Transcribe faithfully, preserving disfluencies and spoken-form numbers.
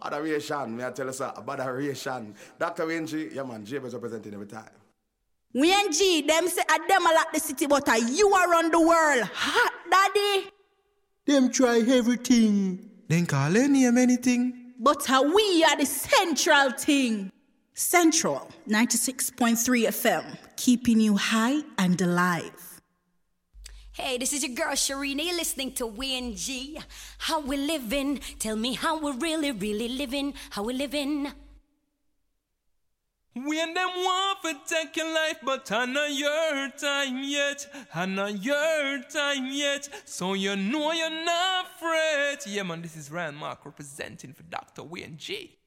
Adoration, may I tell you, sir, about adoration. Doctor Wayne G, yeah, man, J was representing every time. Wayne G, them say a them a like the city, but a you around the world. Hot, daddy. Them try everything. Then call any name anything. But a we are the central thing. Central, ninety-six point three F M, keeping you high and alive. Hey, this is your girl Sharina. You're listening to Wayne G. How we living? Tell me how we really, really living. How we living? When them want to take your life, but I know your time yet. I know your time yet. So you know you're not afraid. Yeah, man, this is Ryan Mark representing for Doctor Wayne G.